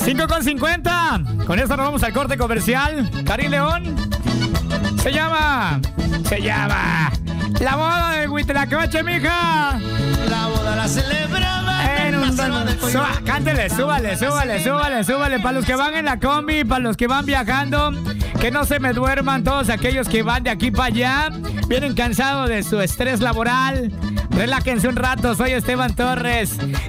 5:50. Con esto nos vamos al corte comercial. Karim León. Se llama la boda de Huitlacoche, mija. La boda la celebraba en un salón de pollo. Cántele, súbale. Para los que van en la combi, para los que van viajando, que no se me duerman todos aquellos que van de aquí para allá. Vienen cansados de su estrés laboral. Relájense un rato, soy Esteban Torres.